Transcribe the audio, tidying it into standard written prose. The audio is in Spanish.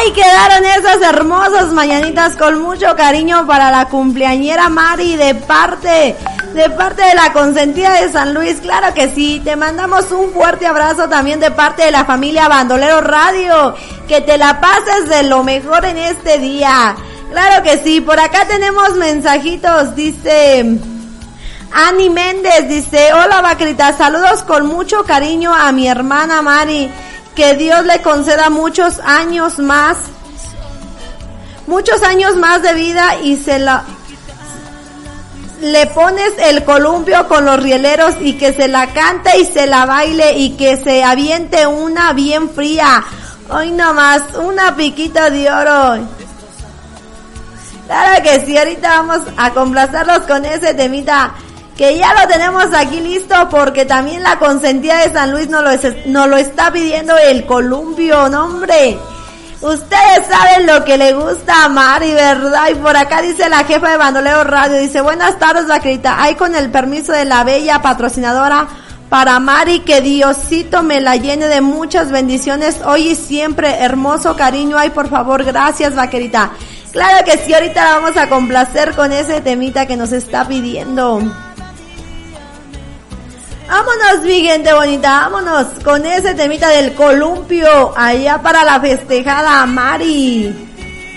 Ahí quedaron esas hermosas mañanitas con mucho cariño para la cumpleañera Mari de parte de la consentida de San Luis. Claro que sí, te mandamos un fuerte abrazo también de parte de la familia Bandolero Radio. Que te la pases de lo mejor en este día. Claro que sí, por acá tenemos mensajitos, dice Ani Méndez, dice, hola Vaquerita, saludos con mucho cariño a mi hermana Mari, que Dios le conceda muchos años más de vida y le pones el columpio con los rieleros y que se la cante y se la baile y que se aviente una bien fría. Hoy nomás, una piquita de oro. Claro que sí, ahorita vamos a complacerlos con ese temita que ya lo tenemos aquí listo porque también la consentida de San Luis nos lo está pidiendo el columpio, ¿no, hombre? Ustedes saben lo que le gusta a Mari, ¿verdad? Y por acá dice la jefa de Bandolero Radio, dice, buenas tardes, Vaquerita, ahí con el permiso de la bella patrocinadora para Mari, que Diosito me la llene de muchas bendiciones hoy y siempre, hermoso cariño, ay, por favor, gracias, Vaquerita. Claro que sí, ahorita la vamos a complacer con ese temita que nos está pidiendo. Vámonos, mi gente bonita, vámonos con ese temita del columpio, allá para la festejada Mari.